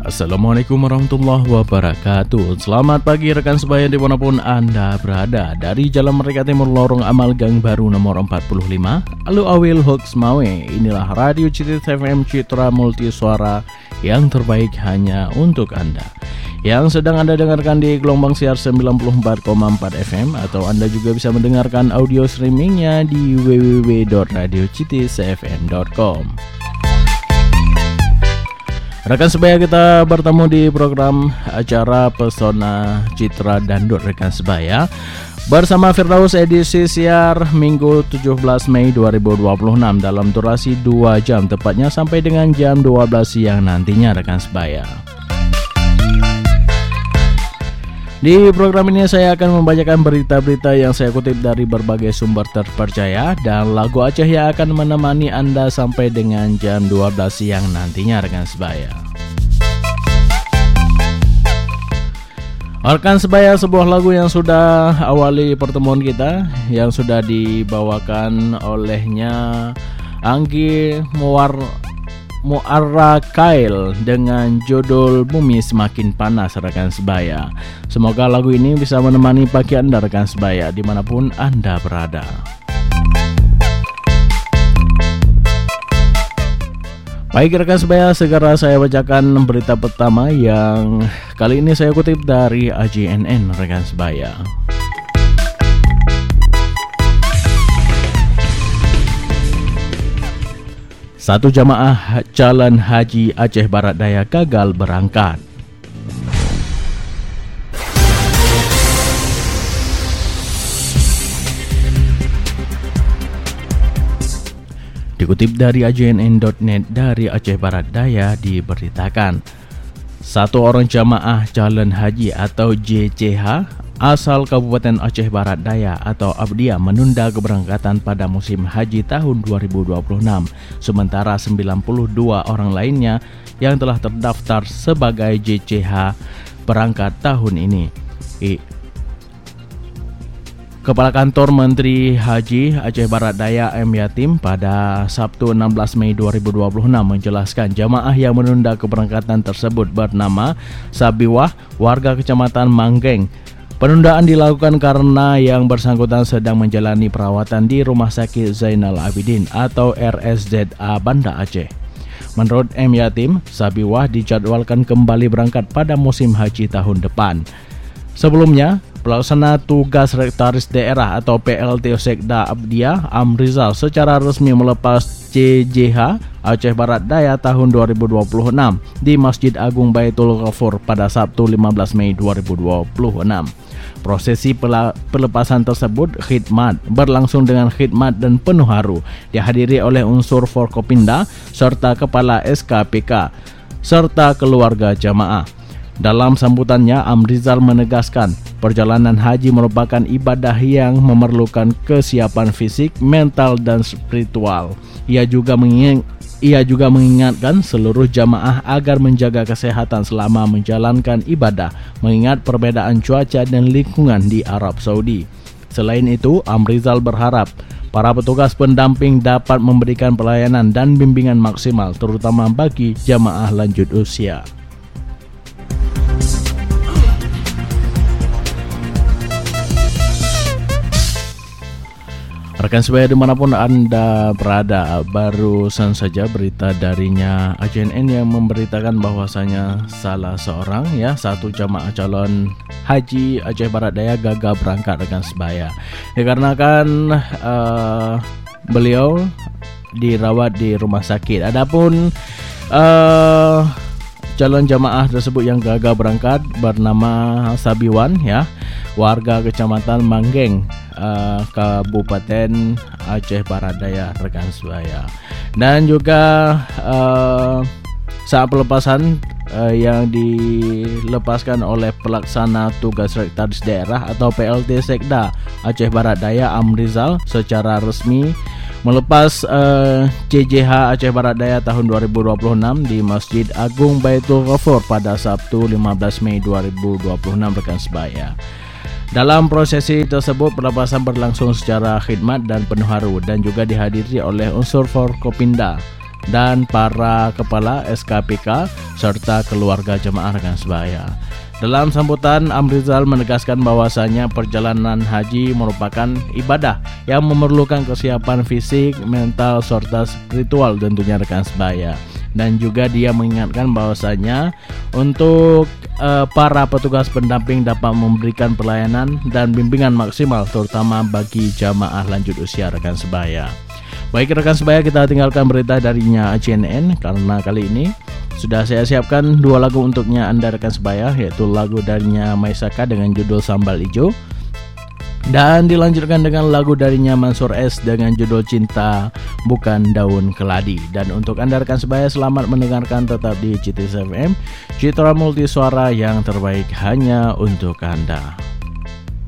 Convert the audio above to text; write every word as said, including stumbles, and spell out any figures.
Assalamualaikum warahmatullahi wabarakatuh. Selamat pagi rekan sebaya dimanapun Anda berada. Dari Jalan Merdeka Timur Lorong Amal Gang Baru nomor empat puluh lima Alu Awil Hoax Mawe. Inilah Radio Citis F M Citra Multisuara yang terbaik hanya untuk Anda, yang sedang Anda dengarkan di gelombang siar sembilan puluh empat koma empat F M, atau Anda juga bisa mendengarkan audio streamingnya di w w w dot radio citis f m dot com. Rekan sebaya, kita bertemu di program acara Pesona Citra Dangdut rekan sebaya bersama Firdaus, edisi siar Minggu tujuh belas Mei dua ribu dua puluh enam dalam durasi dua jam, tepatnya sampai dengan jam dua belas siang nantinya rekan sebaya. Di program ini saya akan membacakan berita-berita yang saya kutip dari berbagai sumber terpercaya, dan lagu Aceh yang akan menemani Anda sampai dengan jam dua belas siang nantinya rekan sebaya. Rekan sebaya, sebuah lagu yang sudah awali pertemuan kita, yang sudah dibawakan olehnya Anggi Muar Muarrakail dengan judul Bumi Semakin Panas rekan sebaya. Semoga lagu ini bisa menemani pagi Anda rekan sebaya dimanapun Anda berada. Baik rekan sebaya, segera saya bacakan berita pertama yang kali ini saya kutip dari A J N N rekan sebaya. Satu jamaah calon haji Aceh Barat Daya gagal berangkat. Dikutip dari A J N N dot net dari Aceh Barat Daya diberitakan, satu orang jamaah calon haji atau J C H asal Kabupaten Aceh Barat Daya atau Abdiya menunda keberangkatan pada musim haji tahun dua ribu dua puluh enam, sementara sembilan puluh dua orang lainnya yang telah terdaftar sebagai J C H berangkat tahun ini. I Kepala Kantor Menteri Haji Aceh Barat Daya M. Yatim pada Sabtu enam belas Mei dua ribu dua puluh enam menjelaskan jamaah yang menunda keberangkatan tersebut bernama Sabiwah, warga Kecamatan Manggeng. Penundaan dilakukan karena yang bersangkutan sedang menjalani perawatan di Rumah Sakit Zainal Abidin atau R S Z A Banda Aceh. Menurut M. Yatim, Sabiwah dijadwalkan kembali berangkat pada musim haji tahun depan. Sebelumnya, Pelaksana Tugas Sekretaris Daerah atau P L T Sekda Abdiya Amrizal secara resmi melepas C J H Aceh Barat Daya tahun dua ribu dua puluh enam di Masjid Agung Baitul Ghafur pada Sabtu lima belas Mei dua ribu dua puluh enam. Prosesi pelepasan tersebut khidmat berlangsung dengan khidmat dan penuh haru, dihadiri oleh unsur Forkopimda serta Kepala S K P K serta keluarga jamaah. Dalam sambutannya, Amrizal menegaskan perjalanan haji merupakan ibadah yang memerlukan kesiapan fisik, mental, dan spiritual. Ia juga mengingat, ia juga mengingatkan seluruh jamaah agar menjaga kesehatan selama menjalankan ibadah, mengingat perbedaan cuaca dan lingkungan di Arab Saudi. Selain itu, Amrizal berharap para petugas pendamping dapat memberikan pelayanan dan bimbingan maksimal, terutama bagi jamaah lanjut usia. Rekan sebaya dimanapun Anda berada, barusan saja berita darinya A J N N yang memberitakan bahwasanya salah seorang ya satu jamaah calon haji Aceh Barat Daya gagal berangkat rekan sebaya, dikarenakan uh, beliau dirawat di rumah sakit. Adapun uh, calon jamaah tersebut yang gagal berangkat bernama Sabiwan ya, warga Kecamatan Manggeng, uh, Kabupaten Aceh Barat Daya rekan sebaya. Dan juga uh, saat pelepasan uh, yang dilepaskan oleh Pelaksana Tugas Sekretaris Daerah atau P L T Sekda Aceh Barat Daya Amrizal secara resmi melepas uh, C J H Aceh Barat Daya tahun dua ribu dua puluh enam di Masjid Agung Baitul Ghafur pada Sabtu lima belas Mei dua ribu dua puluh enam rekan sebaya. Dalam prosesi tersebut, pelepasan berlangsung secara khidmat dan penuh haru dan juga dihadiri oleh unsur Forkopimda dan para kepala S K P K serta keluarga jemaah rekan sebaya. Dalam sambutan, Amrizal menegaskan bahwasanya perjalanan haji merupakan ibadah yang memerlukan kesiapan fisik, mental, serta spiritual tentunya rekan sebaya. Dan juga dia mengingatkan bahwasanya untuk uh, para petugas pendamping dapat memberikan pelayanan dan bimbingan maksimal terutama bagi jamaah lanjut usia rekan sebaya. Baik rekan sebaya, kita tinggalkan berita darinya C N N karena kali ini sudah saya siapkan dua lagu untuknya Anda rekan sebaya, yaitu lagu darinya Maisaka dengan judul Sambal Ijo dan dilanjutkan dengan lagu darinya Mansur S dengan judul Cinta Bukan Daun Keladi. Dan untuk Anda rekan sebaya, selamat mendengarkan tetap di C T S F M, Citra Multi Suara yang terbaik hanya untuk Anda.